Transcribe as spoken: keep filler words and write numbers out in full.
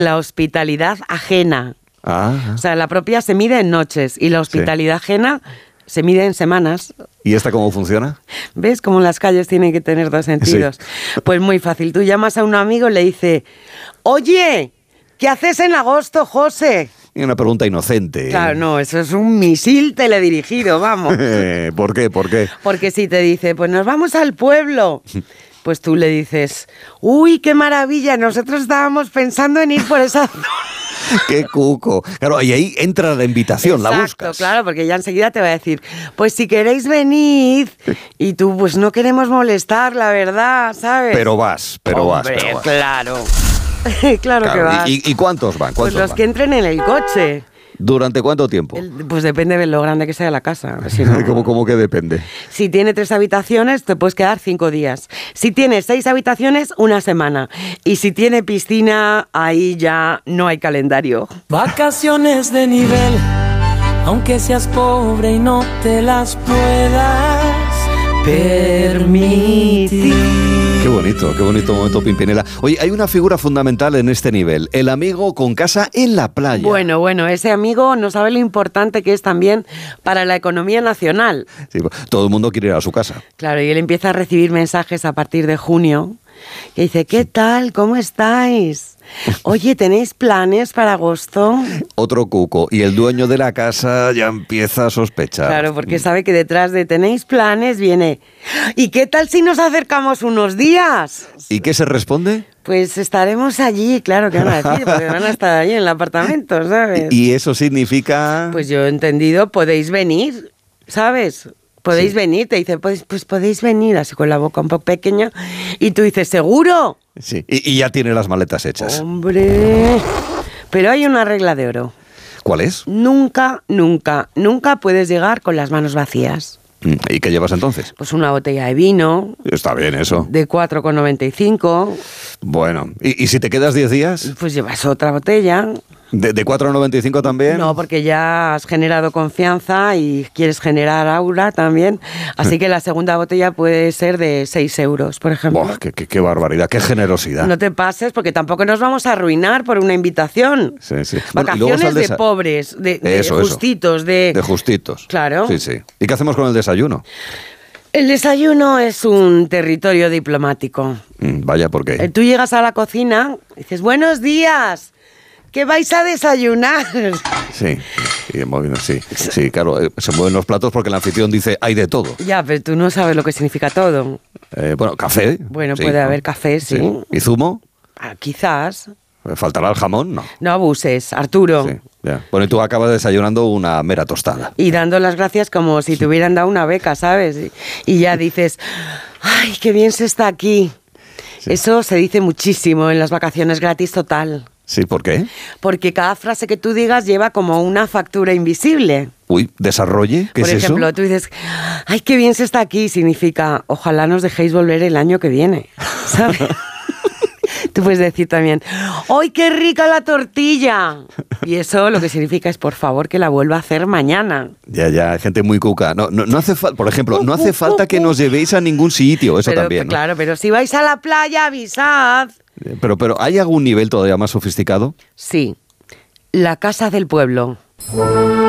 La hospitalidad ajena. Ah. O sea, la propia se mide en noches y la hospitalidad sí. ajena se mide en semanas. ¿Y esta cómo funciona? ¿Ves cómo las calles tienen que tener dos sentidos? Sí. Pues muy fácil. Tú llamas a un amigo y le dices, oye, ¿qué haces en agosto, José? Y una pregunta inocente. Claro, no, eso es un misil teledirigido, vamos. ¿Por qué? ¿Por qué? Porque si te dice, pues nos vamos al pueblo, pues tú le dices, uy, qué maravilla, nosotros estábamos pensando en ir por esa zona. ¡Qué cuco! Claro, y ahí entra la invitación, Exacto, la buscas. Claro, porque ya enseguida te va a decir, pues si queréis venid, y tú, pues no queremos molestar, la verdad, ¿sabes? Pero vas, pero Hombre, vas, pero vas. claro. claro, claro que vas. ¿Y, y cuántos van? ¿Cuántos pues los van? que entren en el coche. ¿Durante cuánto tiempo? El, pues depende de lo grande que sea la casa. Si no, ¿Cómo, ¿Cómo que depende? Si tiene tres habitaciones, te puedes quedar cinco días. Si tiene seis habitaciones, una semana. Y si tiene piscina, ahí ya no hay calendario. Vacaciones de nivel, aunque seas pobre y no te las puedas permitir. Qué bonito, qué bonito momento, Pimpinela. Oye, hay una figura fundamental en este nivel, el amigo con casa en la playa. Bueno, bueno, ese amigo no sabe lo importante que es también para la economía nacional. Sí, todo el mundo quiere ir a su casa. Claro, y él empieza a recibir mensajes a partir de junio, que dice, ¿qué tal? ¿Cómo estáis? Oye, ¿tenéis planes para agosto? Otro cuco, y el dueño de la casa ya empieza a sospechar. Claro, porque sabe que detrás de tenéis planes viene, ¿y qué tal si nos acercamos unos días? ¿Y qué se responde? Pues estaremos allí, claro, ¿qué van a decir? Porque van a estar allí en el apartamento, ¿sabes? ¿Y eso significa? Pues yo he entendido, podéis venir, ¿sabes? Podéis sí. venir, te dice, pues, pues podéis venir, así con la boca un poco pequeña, y tú dices, ¿seguro? Sí, y, y ya tiene las maletas hechas. Hombre, pero hay una regla de oro. ¿Cuál es? Nunca, nunca, nunca puedes llegar con las manos vacías. ¿Y qué llevas entonces? Pues una botella de vino. Está bien eso. De cuatro con noventa y cinco. Bueno, ¿y, y si te quedas diez días? Pues llevas otra botella. ¿De, de cuatro con noventa y cinco también? No, porque ya has generado confianza y quieres generar aura también. Así que la segunda botella puede ser de seis euros, por ejemplo. Buah, qué, qué, qué barbaridad, qué generosidad. No te pases, porque tampoco nos vamos a arruinar por una invitación. Sí, sí. Vacaciones bueno, de desa- pobres, de, de eso, justitos. Eso. De... de justitos. Claro. Sí, sí. ¿Y qué hacemos con el desayuno? El desayuno es un territorio diplomático. Mm, vaya, ¿por qué? Tú llegas a la cocina y dices, buenos días. ¿Qué vais a desayunar? Sí, sí, sí, sí, claro, se mueven los platos porque el anfitrión dice, hay de todo. Ya, pero tú no sabes lo que significa todo. Eh, bueno, café. Bueno, sí, puede ¿no? haber café, sí. sí. ¿Y zumo? Ah, quizás. ¿Faltará el jamón? No. No abuses, Arturo. Sí, ya. Bueno, y tú acabas desayunando una mera tostada. Y dando las gracias como si te hubieran dado una beca, ¿sabes? Y, y ya dices, ¡ay, qué bien se está aquí! Sí. Eso se dice muchísimo en las vacaciones gratis total. Sí, ¿por qué? Porque cada frase que tú digas lleva como una factura invisible. Uy, ¿desarrolle? ¿Qué Por es ejemplo, eso? tú dices, ¡ay, qué bien se está aquí! Significa, ojalá nos dejéis volver el año que viene, ¿sabes? Tú puedes decir también, ¡ay, qué rica la tortilla! Y eso lo que significa es, por favor, que la vuelva a hacer mañana. Ya, ya, gente muy cuca. No, no, no hace falta, por ejemplo, no hace falta que nos llevéis a ningún sitio, eso pero, también, ¿no? Claro, pero si vais a la playa, avisad. Pero, pero, ¿hay algún nivel todavía más sofisticado? Sí, la casa del pueblo.